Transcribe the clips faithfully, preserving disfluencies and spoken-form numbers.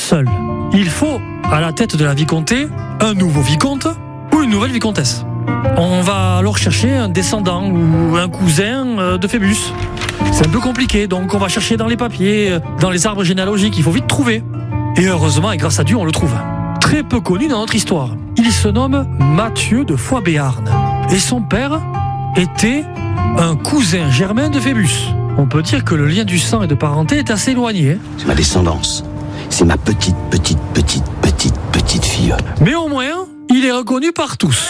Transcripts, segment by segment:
seul. Il faut, à la tête de la vicomté, un nouveau vicomte ou une nouvelle vicomtesse. On va alors chercher un descendant ou un cousin de Phébus. C'est un peu compliqué, donc on va chercher dans les papiers, dans les arbres généalogiques, il faut vite trouver. Et heureusement, et grâce à Dieu, on le trouve. Très peu connu dans notre histoire. Il se nomme Mathieu de Foix-Béarn. Et son père était un cousin germain de Phébus. On peut dire que le lien du sang et de parenté est assez éloigné. C'est ma descendance. C'est ma petite, petite, petite, petite, petite fille. Mais au moins, il est reconnu par tous.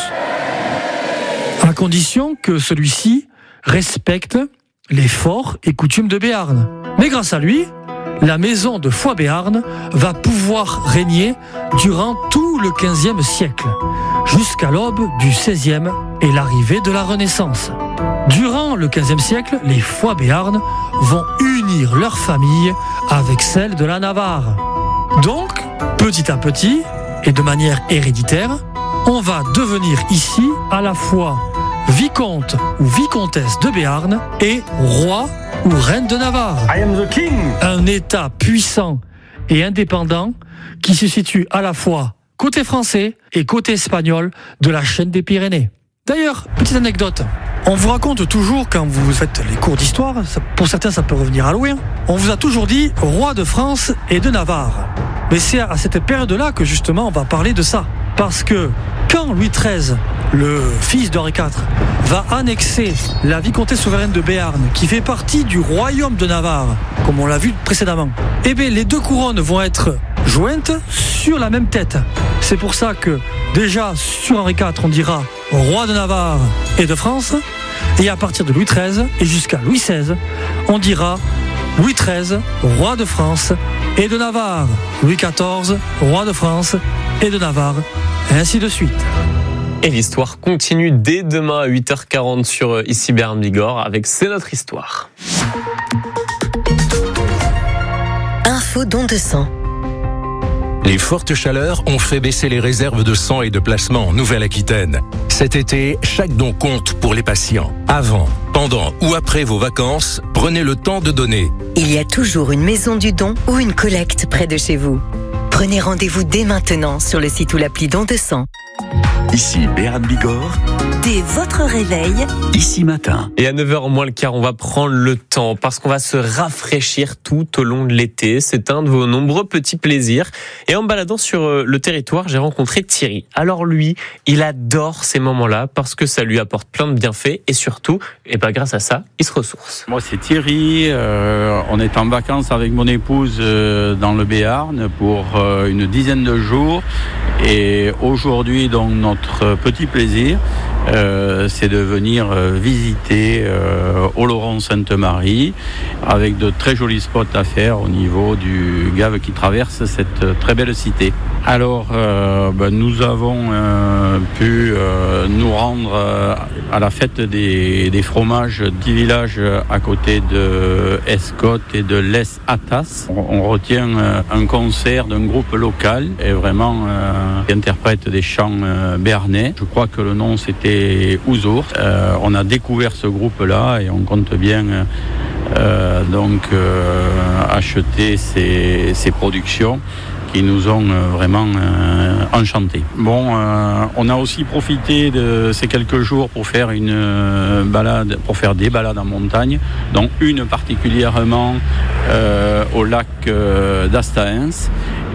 À condition que celui-ci respecte les forts et coutumes de Béarn. Mais grâce à lui, la maison de Foix-Béarn va pouvoir régner durant tout le quinzième siècle, jusqu'à l'aube du seizième et l'arrivée de la Renaissance. Durant le quinzième siècle, les Foix-Béarn vont unir leur famille avec celle de la Navarre. Donc, petit à petit, et de manière héréditaire, on va devenir ici à la fois vicomte ou vicomtesse de Béarn et roi ou reine de Navarre. I am the king. Un État puissant et indépendant qui se situe à la fois côté français et côté espagnol de la chaîne des Pyrénées. D'ailleurs, petite anecdote, on vous raconte toujours quand vous faites les cours d'histoire, pour certains ça peut revenir à loin, on vous a toujours dit roi de France et de Navarre. Mais c'est à cette période-là que justement on va parler de ça. Parce que quand Louis treize, le fils d'Henri quatre, va annexer la vicomté souveraine de Béarn, qui fait partie du royaume de Navarre, comme on l'a vu précédemment, eh bien les deux couronnes vont être jointes sur la même tête. C'est pour ça que déjà sur Henri quatre, on dira roi de Navarre et de France, et à partir de Louis treize et jusqu'à Louis seize, on dira Louis treize, roi de France et de Navarre, Louis quatorze, roi de France et de Navarre, et ainsi de suite. Et l'histoire continue dès demain à huit heures quarante sur Ici Béarn Bigorre avec C'est notre histoire. Info don de sang. Les fortes chaleurs ont fait baisser les réserves de sang et de plasma en Nouvelle-Aquitaine. Cet été, chaque don compte pour les patients. Avant, pendant ou après vos vacances, prenez le temps de donner. Il y a toujours une maison du don ou une collecte près de chez vous. Prenez rendez-vous dès maintenant sur le site ou l'appli Don de sang. Ici Béarn Bigorre. Dès votre réveil, Ici matin. Et à neuf heures moins le quart, on va prendre le temps parce qu'on va se rafraîchir tout au long de l'été. C'est un de vos nombreux petits plaisirs. Et en baladant sur le territoire, j'ai rencontré Thierry. Alors lui, il adore ces moments-là parce que ça lui apporte plein de bienfaits et surtout, et ben grâce à ça, il se ressource. Moi, c'est Thierry. Euh, on est en vacances avec mon épouse euh, dans le Béarn pour euh, une dizaine de jours. Et aujourd'hui, donc, notre petit plaisir, Euh, c'est de venir euh, visiter euh, Oloron-Sainte-Marie avec de très jolis spots à faire au niveau du Gave qui traverse cette euh, très belle cité. Alors, euh, ben, nous avons euh, pu euh, nous rendre euh, à la fête des, des fromages du village à côté de Escotte et de Les Atas. On, on retient euh, un concert d'un groupe local et vraiment euh, qui interprète des chants euh, béarnais. Je crois que le nom c'était Ouzour. Euh, on a découvert ce groupe-là et on compte bien euh, donc euh, acheter ces, ces productions qui nous ont euh, vraiment euh, enchantés. Bon, euh, on a aussi profité de ces quelques jours pour faire une euh, balade, pour faire des balades en montagne, dont une particulièrement euh, au lac euh, d'Astaens.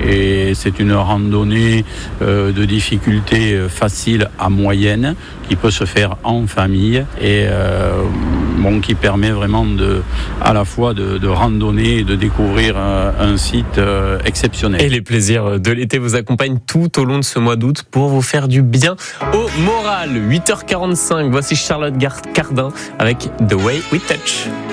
Et c'est une randonnée euh, de difficulté facile à moyenne qui peut se faire en famille et euh, bon, qui permet vraiment de, à la fois de, de randonner et de découvrir euh, un site euh, exceptionnel. Et les plaisirs de l'été vous accompagnent tout au long de ce mois d'août pour vous faire du bien au moral. huit heures quarante-cinq, voici Charlotte Cardin avec The Way We Touch.